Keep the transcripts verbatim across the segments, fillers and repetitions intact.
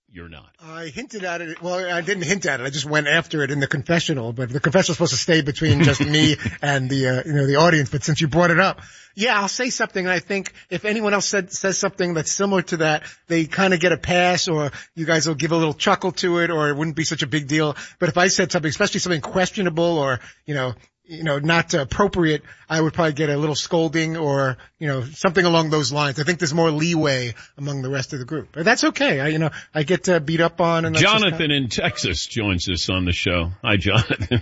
you're not. I hinted at it. Well, I didn't hint at it. I just went after it in the confessional, but the confessional is supposed to stay between just me and the, uh, you know, the audience. But since you brought it up, yeah, I'll say something. And I think if anyone else said, says something that's similar to that, they kind of get a pass, or you guys will give a little chuckle to it, or it wouldn't be such a big deal. But if I said something, especially something questionable or, you know, you know, not appropriate, I would probably get a little scolding or, you know, something along those lines. I think there's more leeway among the rest of the group. But that's okay. I, you know, I get uh, beat up on. And Jonathan in Texas joins us on the show. Hi, Jonathan.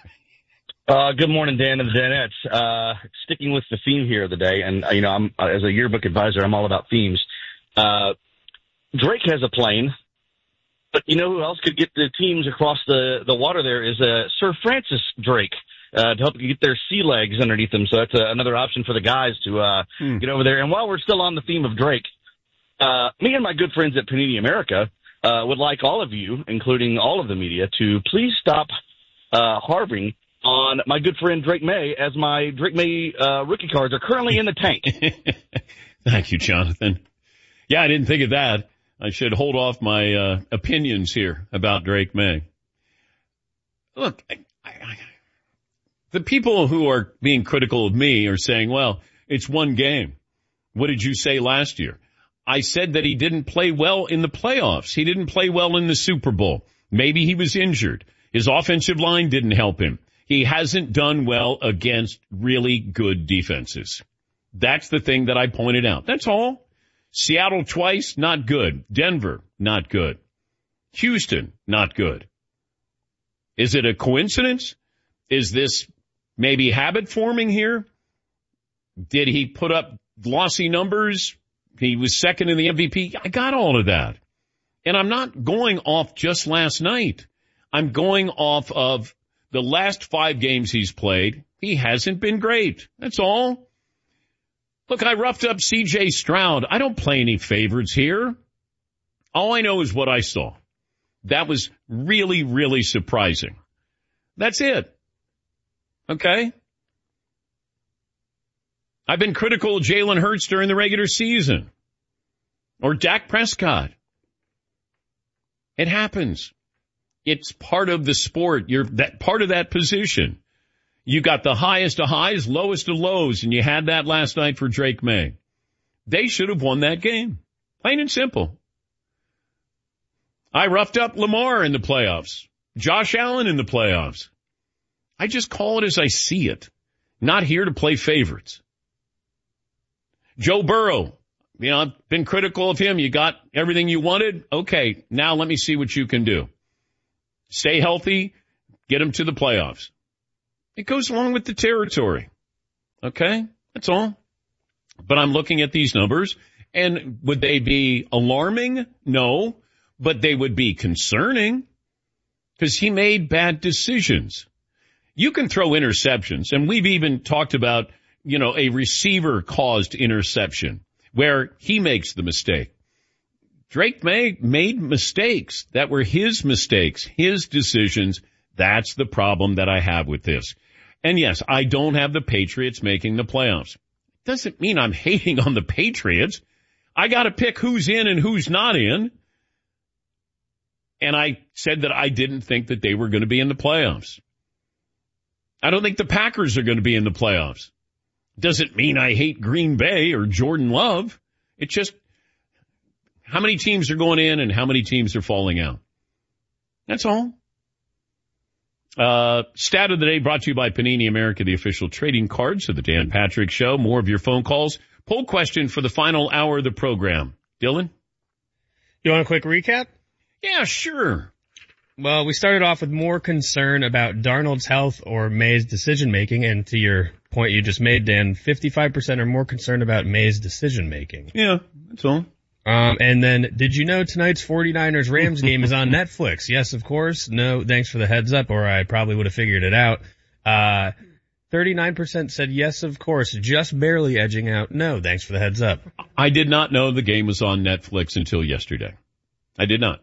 Uh, good morning, Dan and the Danettes. Uh, sticking with the theme here of the day, and, uh, you know, I'm, uh, as a yearbook advisor, I'm all about themes. Uh, Drake has a plane, but you know who else could get the teams across the, the water there is, uh, Sir Francis Drake. Uh, to help get their sea legs underneath them. So that's uh, another option for the guys to, uh, hmm. get over there. And while we're still on the theme of Drake, uh, me and my good friends at Panini America, uh, would like all of you, including all of the media, to please stop, uh, harboring on my good friend Drake May, as my Drake May, uh, rookie cards are currently in the tank. Thank you, Jonathan. Yeah, I didn't think of that. I should hold off my, uh, opinions here about Drake May. Look, I, I, I the people who are being critical of me are saying, well, it's one game. What did you say last year? I said that he didn't play well in the playoffs. He didn't play well in the Super Bowl. Maybe he was injured. His offensive line didn't help him. He hasn't done well against really good defenses. That's the thing that I pointed out. That's all. Seattle twice, not good. Denver, not good. Houston, not good. Is it a coincidence? Is this maybe habit forming here? Did he put up glossy numbers? He was second in the M V P. I got all of that. And I'm not going off just last night. I'm going off of the last five games he's played. He hasn't been great. That's all. Look, I roughed up C J Stroud. I don't play any favorites here. All I know is what I saw. That was really, really surprising. That's it. Okay? I've been critical of Jalen Hurts during the regular season. Or Dak Prescott. It happens. It's part of the sport. You're that part of that position. You got the highest of highs, lowest of lows, and you had that last night for Drake May. They should have won that game. Plain and simple. I roughed up Lamar in the playoffs. Josh Allen in the playoffs. I just call it as I see it. Not here to play favorites. Joe Burrow. You know, I've been critical of him. You got everything you wanted? Okay, now let me see what you can do. Stay healthy. Get him to the playoffs. It goes along with the territory. Okay? That's all. But I'm looking at these numbers, and would they be alarming? No. But they would be concerning because he made bad decisions. You can throw interceptions, and we've even talked about, you know, a receiver-caused interception where he makes the mistake. Drake May made mistakes that were his mistakes, his decisions. That's the problem that I have with this. And yes, I don't have the Patriots making the playoffs. Doesn't mean I'm hating on the Patriots. I got to pick who's in and who's not in. And I said that I didn't think that they were going to be in the playoffs. I don't think the Packers are going to be in the playoffs. Doesn't mean I hate Green Bay or Jordan Love. It's just how many teams are going in and how many teams are falling out. That's all. Uh, stat of the day brought to you by Panini America, the official trading cards of the Dan Patrick Show. More of your phone calls. Poll question for the final hour of the program. Dylan? You want a quick recap? Yeah, sure. Well, we started off with more concern about Darnold's health or May's decision-making, and to your point you just made, Dan, fifty-five percent are more concerned about May's decision-making. Yeah, that's all. Um, and then, did you know tonight's 49ers Rams game is on Netflix? Yes, of course. No, thanks for the heads up, or I probably would have figured it out. Uh, thirty-nine percent said yes, of course, just barely edging out no, thanks for the heads up. I did not know the game was on Netflix until yesterday. I did not.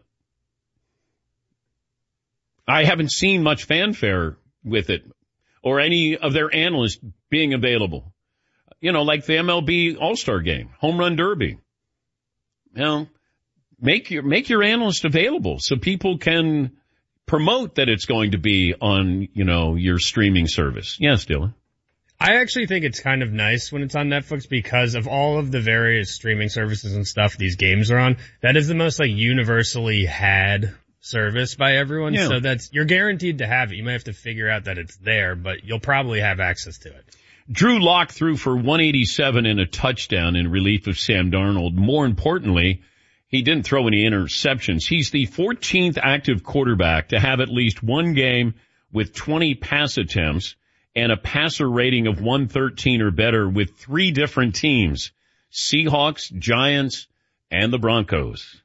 I haven't seen much fanfare with it or any of their analysts being available. You know, like the M L B All-Star Game, Home Run Derby. You know, make your, make your analyst available so people can promote that it's going to be on, you know, your streaming service. Yes, Dylan. I actually think it's kind of nice when it's on Netflix because of all of the various streaming services and stuff these games are on. That is the most like universally had service by everyone. Yeah. So that's, you're guaranteed to have it. You might have to figure out that it's there, but you'll probably have access to it. Drew Lock threw for one eighty-seven and a touchdown in relief of Sam Darnold. More importantly, he didn't throw any interceptions. He's the fourteenth active quarterback to have at least one game with twenty pass attempts and a passer rating of one thirteen or better with three different teams, Seahawks, Giants, and the Broncos.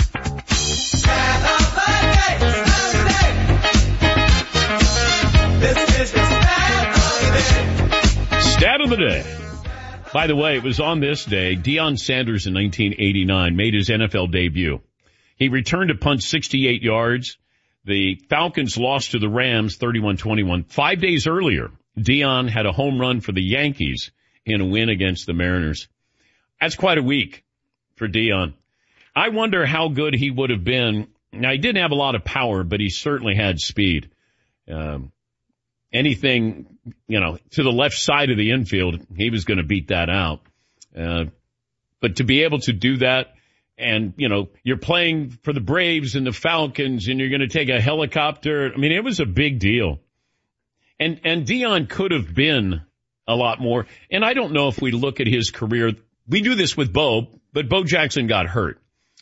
Stat of the day. By the way, it was on this day, Deion Sanders in nineteen eighty-nine made his N F L debut. He returned to punt sixty-eight yards. The Falcons lost to the Rams thirty-one twenty-one. Five days earlier, Deion had a home run for the Yankees in a win against the Mariners. That's quite a week for Deion. I wonder how good he would have been. Now, he didn't have a lot of power, but he certainly had speed. Um, anything, you know, to the left side of the infield, he was going to beat that out. Uh, but to be able to do that, and, you know, you're playing for the Braves and the Falcons, and you're going to take a helicopter. I mean, it was a big deal. And, and Deion could have been a lot more. And I don't know if we look at his career. We do this with Bo, but Bo Jackson got hurt.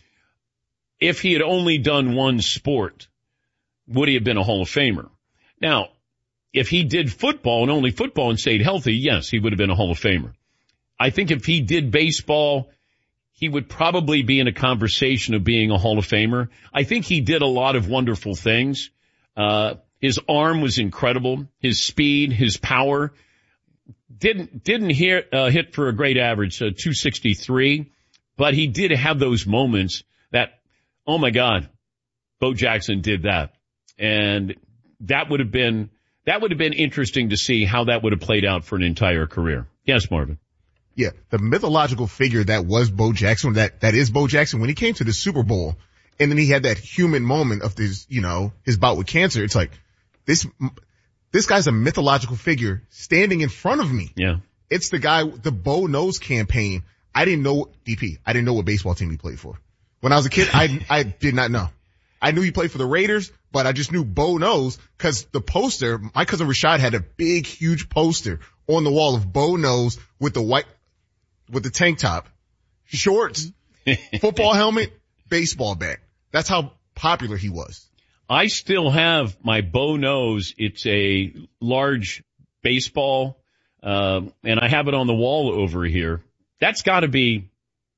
If he had only done one sport, would he have been a Hall of Famer? Now, if he did football and only football and stayed healthy, yes, he would have been a Hall of Famer. I think if he did baseball, he would probably be in a conversation of being a Hall of Famer. I think he did a lot of wonderful things. Uh, his arm was incredible. His speed, his power. Didn't, didn't hit, uh, hit for a great average, uh, two sixty-three, but he did have those moments that, oh my God, Bo Jackson did that. And that would have been, that would have been interesting to see how that would have played out for an entire career. Yes, Marvin. Yeah, the mythological figure that was Bo Jackson, that, that is Bo Jackson, when he came to the Super Bowl and then he had that human moment of this, you know, his bout with cancer, it's like, this, this guy's a mythological figure standing in front of me. Yeah. It's the guy, the Bo Knows campaign. I didn't know, D P, I didn't know what baseball team he played for. When I was a kid, I, I did not know. I knew he played for the Raiders, but I just knew Bo Knows because the poster, my cousin Rashad had a big, huge poster on the wall of Bo Knows with the white, with the tank top, shorts, football helmet, baseball bat. That's how popular he was. I still have my Bo Knows. It's a large baseball, uh, and I have it on the wall over here. That's got to be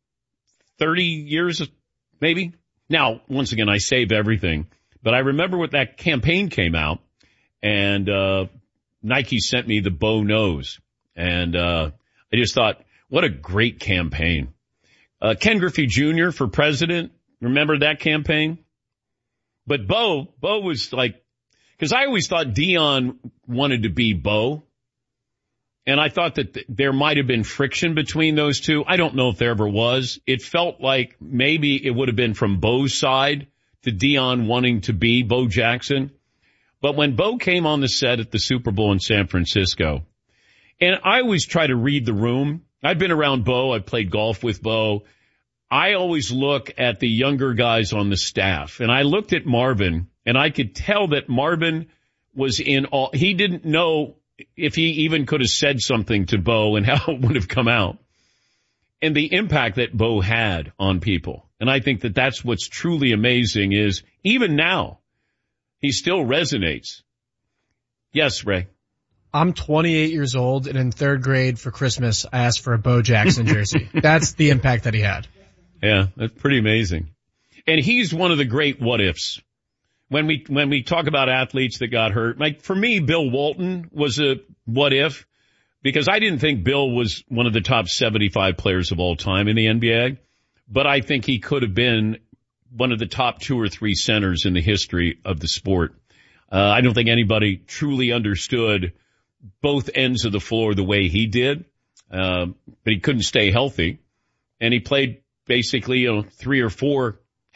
thirty years, maybe. Now, once again, I save everything, but I remember when that campaign came out, and uh Nike sent me the Bo Knows, and uh I just thought, what a great campaign. Uh, Ken Griffey Junior for president. Remember that campaign? But Bo, Bo was like, cause I always thought Deion wanted to be Bo. And I thought that th- there might have been friction between those two. I don't know if there ever was. It felt like maybe it would have been from Bo's side to Deion wanting to be Bo Jackson. But when Bo came on the set at the Super Bowl in San Francisco, and I always try to read the room. I've been around Bo. I've played golf with Bo. I always look at the younger guys on the staff. And I looked at Marvin, and I could tell that Marvin was in all, he didn't know if he even could have said something to Bo and how it would have come out. And the impact that Bo had on people. And I think that that's what's truly amazing is even now, he still resonates. Yes, Ray. I'm twenty-eight years old, and in third grade for Christmas, I asked for a Bo Jackson jersey. That's the impact that he had. Yeah, that's pretty amazing. And he's one of the great what-ifs. When we, when we talk about athletes that got hurt, like for me, Bill Walton was a what-if because I didn't think Bill was one of the top seventy-five players of all time in the N B A, but I think he could have been one of the top two or three centers in the history of the sport. Uh, I don't think anybody truly understood both ends of the floor the way he did, uh, but he couldn't stay healthy. And he played basically, you know, three or four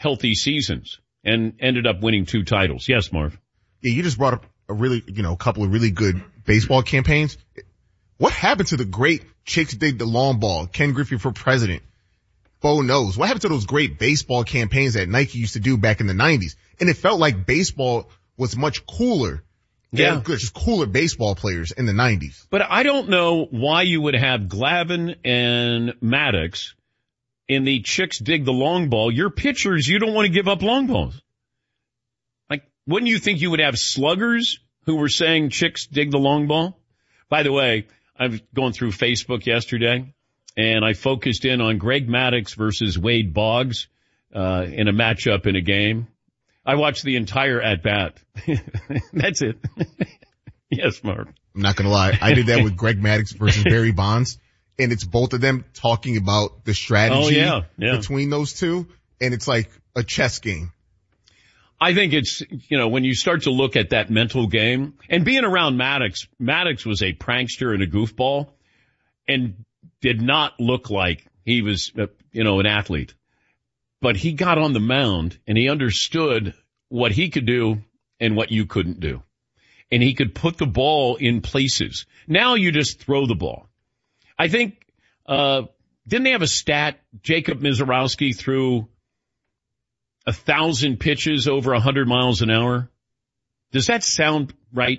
healthy seasons and ended up winning two titles. Yes, Marv. Yeah, you just brought up a really, you know, a couple of really good baseball campaigns. What happened to the great Chicks Dig the Long Ball, Ken Griffey for president, Bo Knows? What happened to those great baseball campaigns that Nike used to do back in the nineties? And it felt like baseball was much cooler. Yeah. Good, just cooler baseball players in the nineties. But I don't know why you would have Glavine and Maddox in the Chicks Dig the Long Ball. Your pitchers, you don't want to give up long balls. Like, wouldn't you think you would have sluggers who were saying Chicks Dig the Long Ball? By the way, I was going through Facebook yesterday, and I focused in on Greg Maddux versus Wade Boggs uh in a matchup in a game. I watched the entire at-bat. That's it. Yes, Mark. I'm not going to lie. I did that with Greg Maddux versus Barry Bonds, and it's both of them talking about the strategy oh, yeah, yeah. between those two, and it's like a chess game. I think it's, you know, when you start to look at that mental game, and being around Maddox, Maddox was a prankster and a goofball and did not look like he was, uh, you know, an athlete. But he got on the mound and he understood what he could do and what you couldn't do. And he could put the ball in places. Now you just throw the ball. I think, uh, didn't they have a stat? Jacob Mizorowski threw a thousand pitches over a hundred miles an hour. Does that sound right?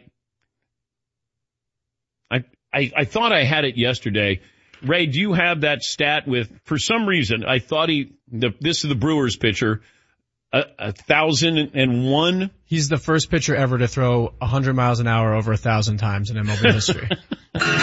I, I, I thought I had it yesterday. Ray, do you have that stat with, for some reason, I thought he, the, this is the Brewers pitcher, a, a thousand and one? He's the first pitcher ever to throw a hundred miles an hour over a thousand times in M L B history.